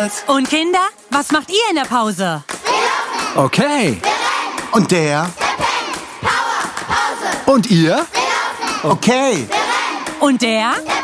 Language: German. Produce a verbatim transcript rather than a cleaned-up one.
Sportplatz. Und Kinder, was macht ihr in der Pause? Okay. Und der? Und ihr? Okay. Und der?